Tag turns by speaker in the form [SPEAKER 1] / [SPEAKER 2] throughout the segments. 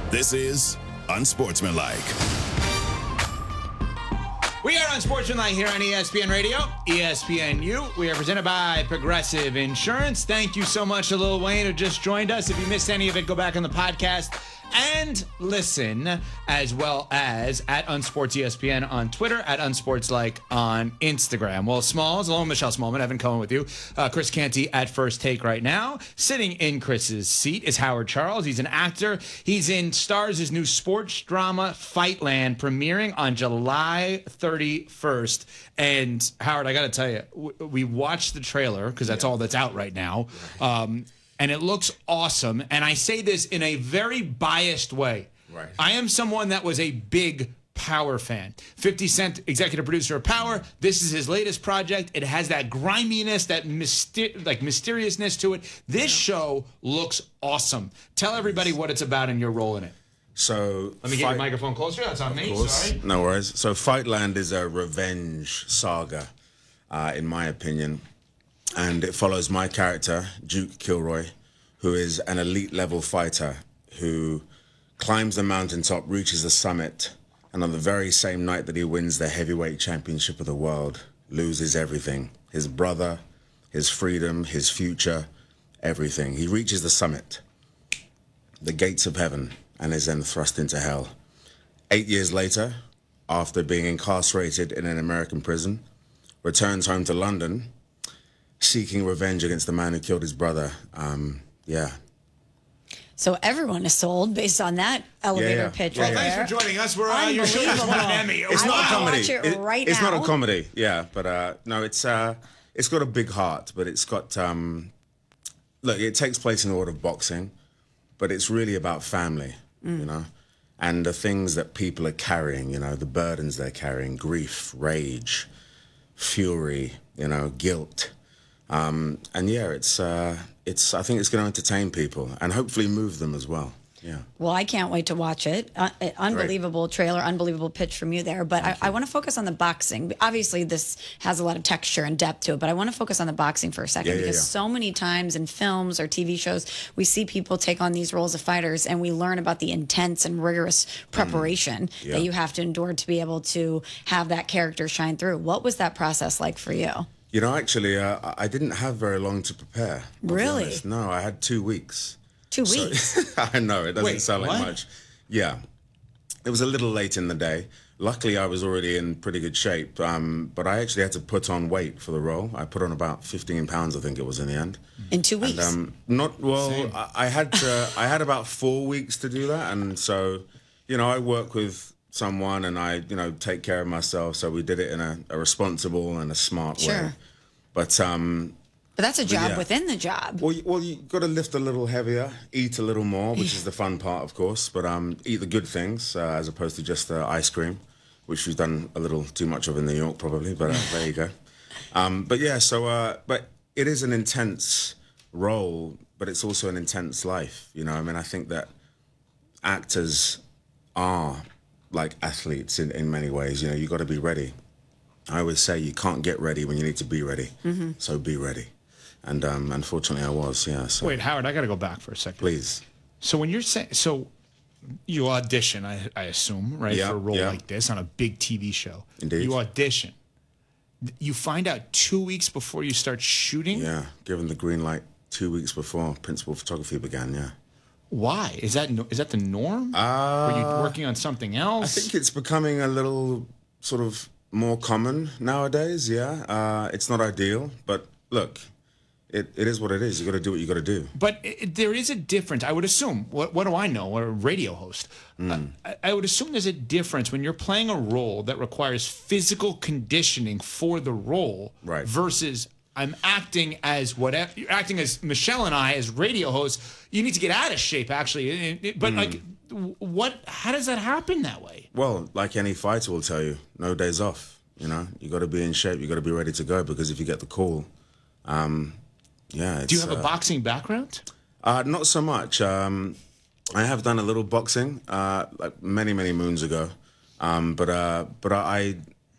[SPEAKER 1] This is Unsportsmanlike.
[SPEAKER 2] We are Unsportsmanlike here on ESPN Radio, ESPNU. We are presented by Progressive Insurance. Thank you so much to Lil Wayne who just joined us. If you missed any of it, go back on the podcast and listen, as well as at UnsportsESPN on Twitter, at UnsportsLike on Instagram. Well, Smalls, hello, Michelle Smallman, Evan Cohen with you. Chris Canty at First Take right now. Sitting in Chris's seat is Howard Charles. He's an actor. He's in Starz' new sports drama, Fightland, premiering on July 31st. And Howard, I got to tell you, we watched the trailer because that's all that's out right now. And it looks awesome. And I say this in a very biased way. Right. I am someone that was a big Power fan. 50 Cent, executive producer of Power. This is his latest project. It has that griminess, that mysteriousness to it. This show looks awesome. Tell everybody what it's about and your role in it.
[SPEAKER 3] So
[SPEAKER 2] let me get your microphone closer. That's on me. Sorry.
[SPEAKER 3] No worries. So Fightland is a revenge saga, in my opinion. And it follows my character, Duke Kilroy, who is an elite level fighter who climbs the mountaintop, reaches the summit, and on the very same night that he wins the heavyweight championship of the world, loses everything. His brother, his freedom, his future, everything. He reaches the summit, the gates of heaven, and is then thrust into hell. 8 years later, after being incarcerated in an American prison, returns home to London, seeking revenge against the man who killed his brother.
[SPEAKER 4] So everyone is sold based on that elevator pitch.
[SPEAKER 2] Well,
[SPEAKER 4] right
[SPEAKER 2] thanks
[SPEAKER 4] there.
[SPEAKER 2] for joining us. Your show just won an Emmy.
[SPEAKER 3] It's not a comedy.
[SPEAKER 4] Watch it right
[SPEAKER 3] it's
[SPEAKER 4] now.
[SPEAKER 3] not a comedy, yeah. But no, it's got a big heart, but it's got look, it takes place in the world of boxing, but it's really about family, you know, and the things that people are carrying, you know, the burdens they're carrying, grief, rage, fury, you know, guilt. And yeah, I think it's going to entertain people and hopefully move them as well. Yeah.
[SPEAKER 4] Well, I can't wait to watch it. Unbelievable trailer, unbelievable pitch from you there. But I want to focus on the boxing. Obviously, this has a lot of texture and depth to it, but I want to focus on the boxing for a second because so many times in films or TV shows, we see people take on these roles of fighters and we learn about the intense and rigorous preparation that you have to endure to be able to have that character shine through. What was that process like for you?
[SPEAKER 3] You know, actually, I didn't have very long to prepare.
[SPEAKER 4] Really?
[SPEAKER 3] No, I had 2 weeks.
[SPEAKER 4] 2 weeks?
[SPEAKER 3] I know, it doesn't sound like much. Yeah. It was a little late in the day. Luckily, I was already in pretty good shape, but I actually had to put on weight for the role. I put on about 15 pounds, I think it was in the end.
[SPEAKER 4] In 2 weeks?
[SPEAKER 3] And, I had about 4 weeks to do that, and so, you know, I work with someone and I, you know, take care of myself. So we did it in a responsible and a smart way. But
[SPEAKER 4] that's a job within the job.
[SPEAKER 3] Well, you got to lift a little heavier, eat a little more, which is the fun part, of course. But eat the good things as opposed to just ice cream, which we've done a little too much of in New York, probably. But there you go. But yeah, but it is an intense role, but it's also an intense life. You know, I mean, I think that actors are like athletes in many ways. You know, you got to be ready. I always say you can't get ready when you need to be ready. So be ready. And unfortunately I was, yeah. So.
[SPEAKER 2] Wait, Howard, I got to go back for a second.
[SPEAKER 3] Please.
[SPEAKER 2] So when you're saying, so you audition, I assume, right, for a role like this on a big TV show.
[SPEAKER 3] Indeed.
[SPEAKER 2] You audition. You find out 2 weeks before you start shooting?
[SPEAKER 3] Yeah, given the green light 2 weeks before principal photography began, yeah.
[SPEAKER 2] Why? Is that the norm? Were you working on something else?
[SPEAKER 3] I think it's becoming a little sort of more common nowadays, yeah. It's not ideal, but look, it is what it is. You got to do what you got to do.
[SPEAKER 2] But there is a difference, I would assume. What do I know? Or a radio host. I would assume there's a difference when you're playing a role that requires physical conditioning for the role versus I'm acting as whatever. You're acting as Michelle and I as radio hosts. You need to get out of shape, actually. But like, how does that happen that way?
[SPEAKER 3] Well, like any fighter will tell you, no days off. You know, you got to be in shape. You got to be ready to go because if you get the call, yeah.
[SPEAKER 2] Do you have a boxing background?
[SPEAKER 3] Not so much. I have done a little boxing, like many moons ago, but I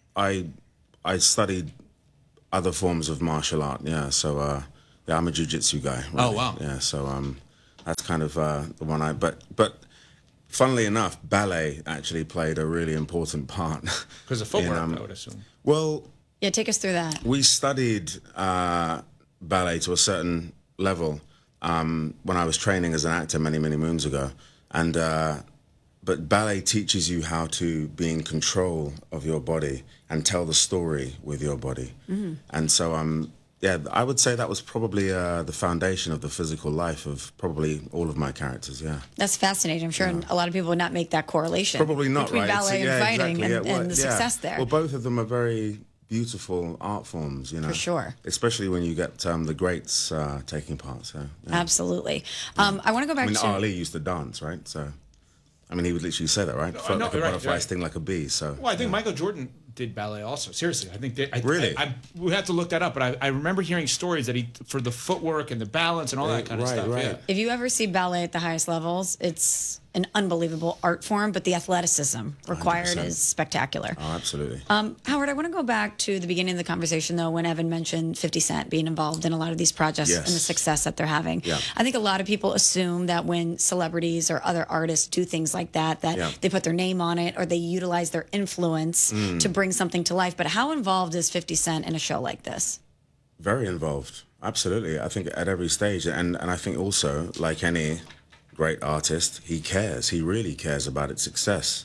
[SPEAKER 3] studied other forms of martial art. Yeah, so yeah, I'm a jiu-jitsu guy. Really.
[SPEAKER 2] Oh wow.
[SPEAKER 3] Yeah, so that's kind of the one I. But funnily enough, ballet actually played a really important part.
[SPEAKER 2] Because of footwork, I would assume.
[SPEAKER 3] Well,
[SPEAKER 4] Yeah, take us through that.
[SPEAKER 3] we studied ballet to a certain level when I was training as an actor many, many moons ago. And but ballet teaches you how to be in control of your body and tell the story with your body. And so yeah, I would say that was probably the foundation of the physical life of probably all of my characters, yeah.
[SPEAKER 4] That's fascinating. I'm sure a lot of people would not make that correlation.
[SPEAKER 3] Probably not,
[SPEAKER 4] between
[SPEAKER 3] right?
[SPEAKER 4] ballet and fighting
[SPEAKER 3] exactly,
[SPEAKER 4] and the success there.
[SPEAKER 3] Well, both of them are very beautiful art forms, you know.
[SPEAKER 4] For sure.
[SPEAKER 3] Especially when you get the greats taking part, so. Yeah.
[SPEAKER 4] Absolutely. I want to go back to...
[SPEAKER 3] Ali used to dance, right? So, I mean, he would literally say that, right? Float like a butterfly, sting like a bee, so.
[SPEAKER 2] Well, I think Michael Jordan did ballet also. Seriously, I think
[SPEAKER 3] Really?
[SPEAKER 2] we have to look that up, but I remember hearing stories that he, for the footwork and the balance and all that kind of stuff.
[SPEAKER 3] Right.
[SPEAKER 2] Yeah.
[SPEAKER 4] If you ever see ballet at the highest levels, it's an unbelievable art form, but the athleticism required
[SPEAKER 3] 100%.
[SPEAKER 4] is spectacular.
[SPEAKER 3] Oh, absolutely.
[SPEAKER 4] Howard, I want to go back to the beginning of the conversation, though, when Evan mentioned 50 Cent being involved in a lot of these projects
[SPEAKER 3] Yes.
[SPEAKER 4] and the success that they're having.
[SPEAKER 3] Yeah.
[SPEAKER 4] I think a lot of people assume that when celebrities or other artists do things like that, they put their name on it or they utilize their influence to bring something to life. But how involved is 50 Cent in a show like this?
[SPEAKER 3] Very involved. Absolutely. I think at every stage. And I think also, like any great artist, he cares. He really cares about its success.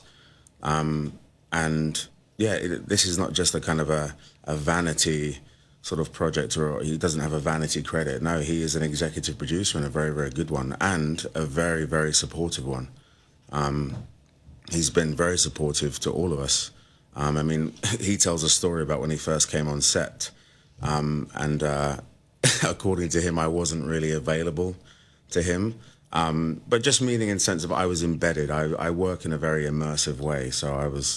[SPEAKER 3] And yeah, this is not just a kind of a vanity sort of project, or he doesn't have a vanity credit. No, he is an executive producer and a very, very good one, and a very, very supportive one. He's been very supportive to all of us. I mean, he tells a story about when he first came on set, and according to him, I wasn't really available to him. But just meaning in sense of I was embedded. I work in a very immersive way, so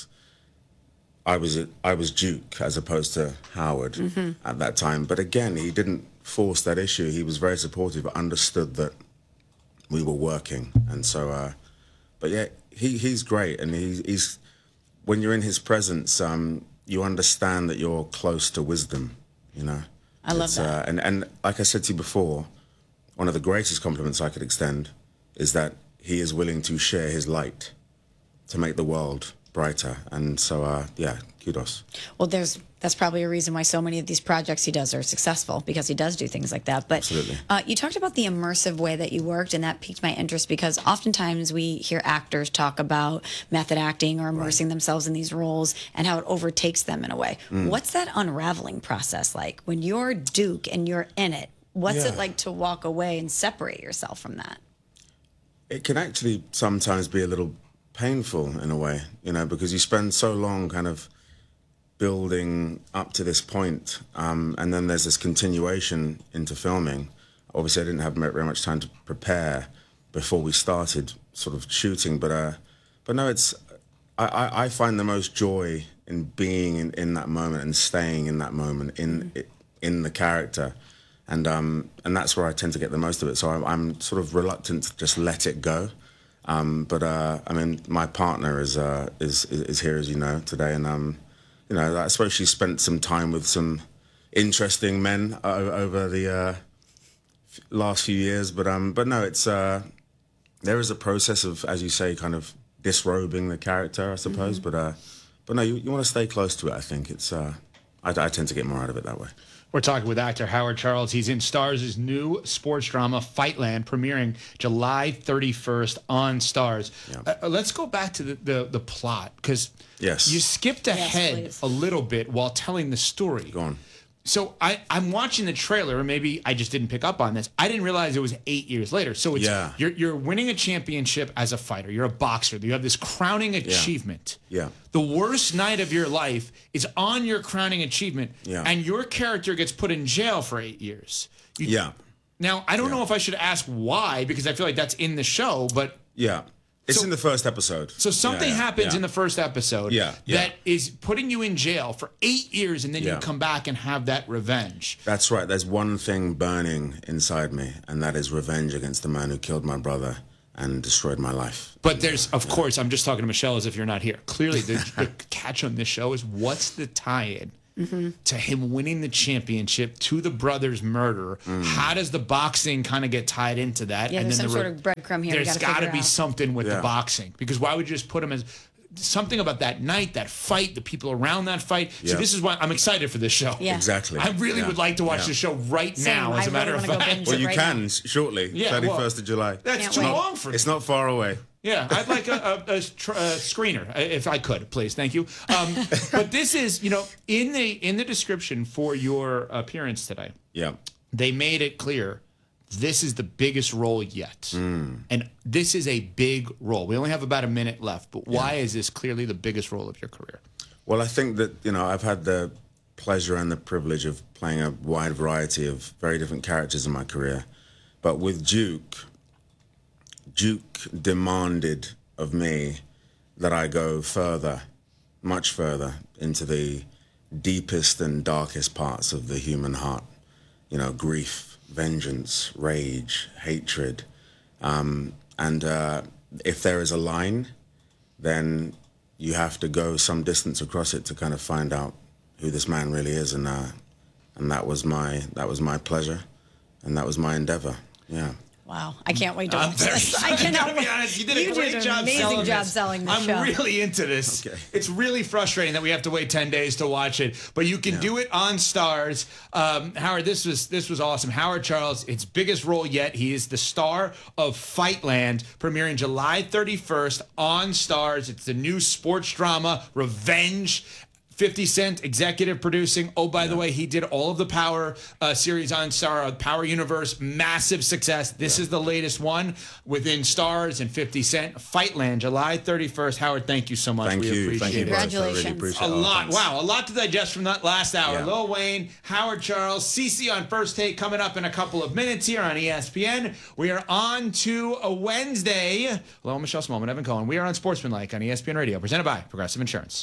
[SPEAKER 3] I was Duke as opposed to Howard at that time. But again, he didn't force that issue. He was very supportive, understood that we were working, and so. But yeah, he's great, and he's when you're in his presence, you understand that you're close to wisdom. You know.
[SPEAKER 4] I love that.
[SPEAKER 3] And like I said to you before, one of the greatest compliments I could extend is that he is willing to share his light to make the world brighter. And so, yeah, kudos.
[SPEAKER 4] Well, that's probably a reason why so many of these projects he does are successful, because he does do things like that. But
[SPEAKER 3] Absolutely.
[SPEAKER 4] You talked about the immersive way that you worked, and that piqued my interest because oftentimes we hear actors talk about method acting or immersing themselves in these roles and how it overtakes them in a way. What's that unraveling process like when you're Duke and you're in it? What's it like to walk away and separate yourself from that?
[SPEAKER 3] It can actually sometimes be a little painful in a way, you know, because you spend so long kind of building up to this point, and then there's this continuation into filming. Obviously, I didn't have very much time to prepare before we started sort of shooting, but no, it's I find the most joy in being in that moment and staying in that moment in the character. And that's where I tend to get the most of it. So I'm sort of reluctant to just let it go. But I mean, my partner is here, as you know, today, and you know, I suppose she spent some time with some interesting men over the last few years. But no, it's there is a process of, as you say, kind of disrobing the character, I suppose. But no, you want to stay close to it. I think it's I tend to get more out of it that way.
[SPEAKER 2] We're talking with actor Howard Charles. He's in Starz' new sports drama, Fightland, premiering July 31st on Starz.
[SPEAKER 3] Yeah.
[SPEAKER 2] Let's go back to the plot, because you skipped ahead
[SPEAKER 4] please.
[SPEAKER 2] a little bit while telling the story.
[SPEAKER 3] Go on.
[SPEAKER 2] So I'm watching the trailer, and maybe I just didn't pick up on this. I didn't realize it was 8 years later. So it's you're winning a championship as a fighter. You're a boxer. You have this crowning achievement.
[SPEAKER 3] Yeah.
[SPEAKER 2] The worst night of your life is on your crowning achievement, and your character gets put in jail for 8 years. Now, I don't know if I should ask why, because I feel like that's in the show, but...
[SPEAKER 3] Yeah. It's in the first episode.
[SPEAKER 2] So something happens in the first episode that is putting you in jail for 8 years, and then you come back and have that revenge.
[SPEAKER 3] That's right. There's one thing burning inside me, and that is revenge against the man who killed my brother and destroyed my life.
[SPEAKER 2] But there's, of course, I'm just talking to Michelle as if you're not here. Clearly, the catch on this show is what's the tie-in to him winning the championship to the brothers' murder. How does the boxing kind of get tied into that?
[SPEAKER 4] Yeah,
[SPEAKER 2] and
[SPEAKER 4] there's
[SPEAKER 2] then
[SPEAKER 4] some sort of breadcrumb here.
[SPEAKER 2] There's got to be something with the
[SPEAKER 3] Yeah.
[SPEAKER 2] boxing, because why would you just put him as something about that night, that fight, the people around that fight? So
[SPEAKER 3] Yeah.
[SPEAKER 2] this is why I'm excited for this show.
[SPEAKER 4] Yeah.
[SPEAKER 3] Exactly.
[SPEAKER 2] I really
[SPEAKER 3] Yeah.
[SPEAKER 2] would like to watch
[SPEAKER 3] Yeah.
[SPEAKER 2] the show right
[SPEAKER 4] Same.
[SPEAKER 2] now,
[SPEAKER 4] I
[SPEAKER 2] as a matter
[SPEAKER 4] really
[SPEAKER 2] of
[SPEAKER 4] wanna go
[SPEAKER 2] fact.
[SPEAKER 4] binge
[SPEAKER 3] Well,
[SPEAKER 4] it
[SPEAKER 3] you
[SPEAKER 4] right
[SPEAKER 3] can
[SPEAKER 4] now.
[SPEAKER 3] shortly,
[SPEAKER 2] Yeah,
[SPEAKER 3] 31st of July.
[SPEAKER 2] That's
[SPEAKER 4] Can't
[SPEAKER 2] too
[SPEAKER 4] wait.
[SPEAKER 2] long for me.
[SPEAKER 3] It's not far away.
[SPEAKER 2] Yeah, I'd like a screener if I could, please. Thank you. But this is, in the description for your appearance today,
[SPEAKER 3] Yeah.
[SPEAKER 2] they made it clear this is the biggest role yet, and this is a big role. We only have about a minute left, but why is this clearly the biggest role of your career?
[SPEAKER 3] Well, I think that, I've had the pleasure and the privilege of playing a wide variety of very different characters in my career. But with Duke demanded of me that I go further, much further, into the deepest and darkest parts of the human heart. Grief, vengeance, rage, hatred. And if there is a line, then you have to go some distance across it to kind of find out who this man really is. And that was my pleasure, and that was my endeavor. Yeah.
[SPEAKER 4] Wow, I can't wait to
[SPEAKER 2] I'm
[SPEAKER 4] watch
[SPEAKER 2] very
[SPEAKER 4] this.
[SPEAKER 2] sorry.
[SPEAKER 4] I cannot
[SPEAKER 2] gotta be
[SPEAKER 4] wait.
[SPEAKER 2] honest, you did a
[SPEAKER 4] You
[SPEAKER 2] great
[SPEAKER 4] did an
[SPEAKER 2] job
[SPEAKER 4] amazing
[SPEAKER 2] selling
[SPEAKER 4] job
[SPEAKER 2] this.
[SPEAKER 4] selling the
[SPEAKER 2] I'm
[SPEAKER 4] show.
[SPEAKER 2] really into this.
[SPEAKER 3] Okay.
[SPEAKER 2] It's really frustrating that we have to wait 10 days to watch it, but you can do it on Stars. Howard, this was awesome. Howard Charles, its biggest role yet. He is the star of Fightland, premiering July 31st on Stars. It's the new sports drama, Revenge. 50 Cent executive producing. Oh, by the way, he did all of the Power series on Star, Power Universe. Massive success. This is the latest one within Stars and 50 Cent. Fightland, July 31st. Howard, thank you so much.
[SPEAKER 3] Thank
[SPEAKER 2] we
[SPEAKER 3] you.
[SPEAKER 2] appreciate
[SPEAKER 3] Thank you
[SPEAKER 2] it.
[SPEAKER 3] both. I really
[SPEAKER 4] Congratulations.
[SPEAKER 3] appreciate
[SPEAKER 2] A
[SPEAKER 3] it.
[SPEAKER 2] lot.
[SPEAKER 3] Thanks.
[SPEAKER 2] Wow, a lot to digest from that last hour.
[SPEAKER 3] Yeah.
[SPEAKER 2] Lil Wayne, Howard Charles, CeCe on First Take coming up in a couple of minutes here on ESPN. We are on to a Wednesday. Hello, Michelle Smallman, Evan Cohen. We are on Sportsmanlike on ESPN Radio, presented by Progressive Insurance.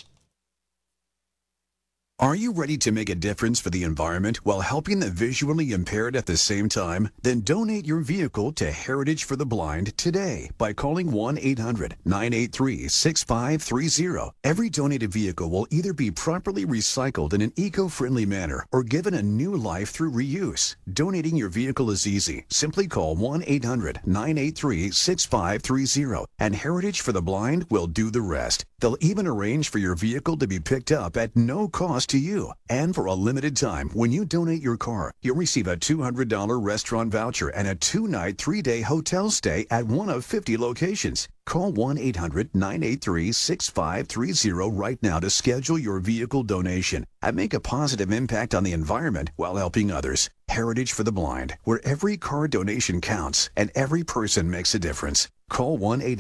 [SPEAKER 5] Are you ready to make a difference for the environment while helping the visually impaired at the same time? Then donate your vehicle to Heritage for the Blind today by calling 1-800-983-6530. Every donated vehicle will either be properly recycled in an eco-friendly manner or given a new life through reuse. Donating your vehicle is easy. Simply call 1-800-983-6530 and Heritage for the Blind will do the rest. They'll even arrange for your vehicle to be picked up at no cost to you. And for a limited time, when you donate your car, you'll receive a $200 restaurant voucher and a 2-night, 3-day hotel stay at one of 50 locations. Call 1-800-983-6530 right now to schedule your vehicle donation and make a positive impact on the environment while helping others. Heritage for the Blind, where every car donation counts and every person makes a difference. Call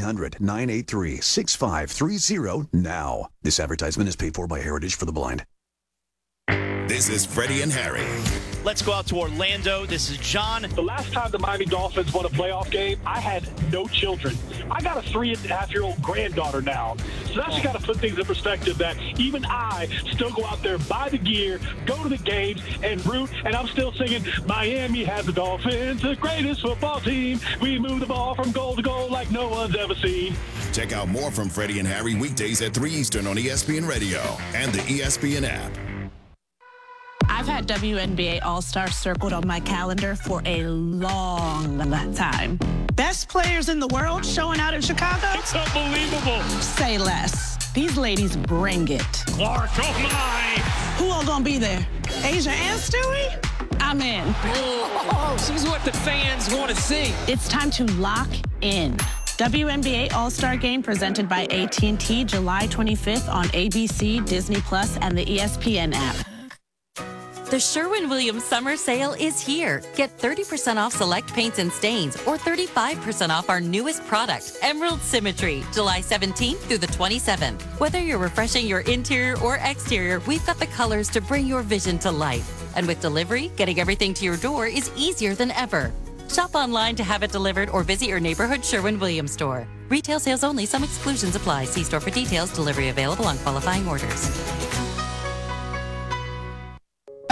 [SPEAKER 5] 1-800-983-6530 now. This advertisement is paid for by Heritage for the Blind.
[SPEAKER 1] This is Freddie and Harry.
[SPEAKER 6] Let's go out to Orlando. This is John.
[SPEAKER 7] The last time the Miami Dolphins won a playoff game, I had no children. I got a 3.5-year-old granddaughter now. So that's just got to put things in perspective that even I still go out there, buy the gear, go to the games, and root. And I'm still singing, Miami has the Dolphins, the greatest football team. We move the ball from goal to goal like no one's ever seen.
[SPEAKER 1] Check out more from Freddie and Harry weekdays at 3 Eastern on ESPN Radio and the ESPN app.
[SPEAKER 8] I've had WNBA All-Star circled on my calendar for a long time. Best players in the world showing out in Chicago?
[SPEAKER 7] It's unbelievable.
[SPEAKER 8] Say less. These ladies bring it.
[SPEAKER 7] Clark, oh my.
[SPEAKER 8] Who all gonna be there? Asia and Stewie? I'm in.
[SPEAKER 9] Oh, she's what the fans want to see.
[SPEAKER 8] It's time to lock in. WNBA All-Star Game presented by AT&T July 25th on ABC, Disney Plus, and the ESPN app.
[SPEAKER 10] The Sherwin-Williams Summer Sale is here. Get 30% off select paints and stains or 35% off our newest product, Emerald Symmetry, July 17th through the 27th. Whether you're refreshing your interior or exterior, we've got the colors to bring your vision to life. And with delivery, getting everything to your door is easier than ever. Shop online to have it delivered or visit your neighborhood Sherwin-Williams store. Retail sales only. Some exclusions apply. See store for details. Delivery available on qualifying orders.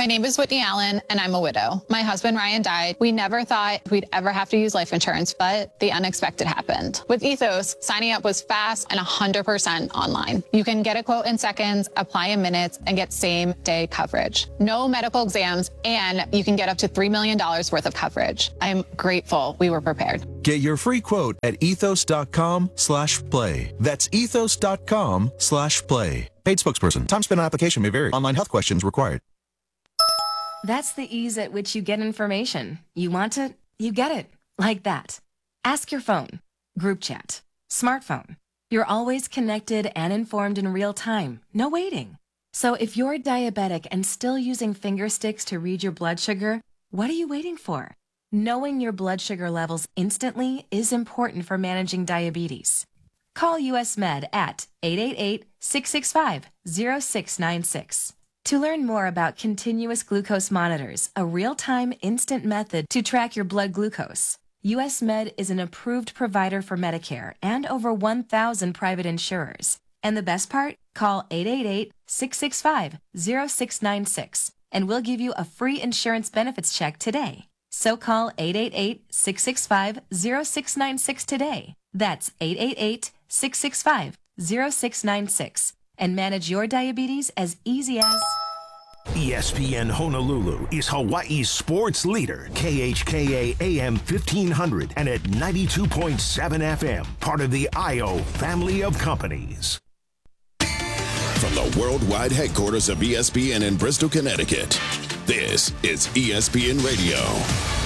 [SPEAKER 11] My name is Whitney Allen, and I'm a widow. My husband, Ryan, died. We never thought we'd ever have to use life insurance, but the unexpected happened. With Ethos, signing up was fast and 100% online. You can get a quote in seconds, apply in minutes, and get same-day coverage. No medical exams, and you can get up to $3 million worth of coverage. I'm grateful we were prepared.
[SPEAKER 12] Get your free quote at ethos.com/play. That's ethos.com/play. Paid spokesperson. Time spent on application may vary. Online health questions required.
[SPEAKER 13] That's the ease at which you get information. You want it, you get it. Like that. Ask your phone. Group chat. Smartphone. You're always connected and informed in real time. No waiting. So if you're diabetic and still using finger sticks to read your blood sugar, what are you waiting for? Knowing your blood sugar levels instantly is important for managing diabetes. Call US Med at 888-665-0696. To learn more about continuous glucose monitors, a real-time instant method to track your blood glucose, US Med is an approved provider for Medicare and over 1,000 private insurers. And the best part? Call 888-665-0696 and we'll give you a free insurance benefits check today. So call 888-665-0696 today. That's 888-665-0696. And manage your diabetes as easy as...
[SPEAKER 14] ESPN Honolulu is Hawaii's sports leader, KHKA AM 1500 and at 92.7 FM, part of the IO family of companies.
[SPEAKER 1] From the worldwide headquarters of ESPN in Bristol, Connecticut, this is ESPN Radio.